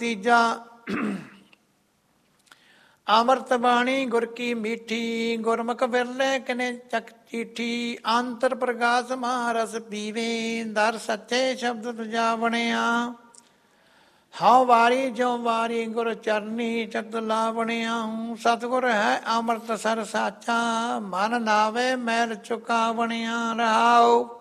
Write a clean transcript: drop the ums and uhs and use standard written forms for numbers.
ਤੀਜਾ ਅੰਮ੍ਰਿਤ ਬਾਣੀ ਗੁਰ ਕੀ ਮੀਠੀ, ਗੁਰਮੁਖ ਵਿਰਲੇ ਕਿਨੇ ਚੱਕ ਚੀਠੀ। ਅੰਤਰ ਪ੍ਰਕਾਸ਼ ਮਹਾਰਸ ਪੀਵੇ, ਦਰ ਸੱਚੇ ਸ਼ਬਦ ਤੁਜਾ ਬਣਿਆ। ਹਉ ਵਾਰੀ ਜੋ ਵਾਰੀ ਗੁਰ ਚਰਨੀ, ਚਕਤ ਲਾ ਬਣਿਆ ਹੂੰ। ਸਤਿਗੁਰ ਹੈ ਅੰਮ੍ਰਿਤ ਸਰ ਸਾਚਾ, ਮਨ ਨਾਵੇ ਮੈਲ ਚੁਕਾ ਬਣਿਆ। ਰਹਾਉ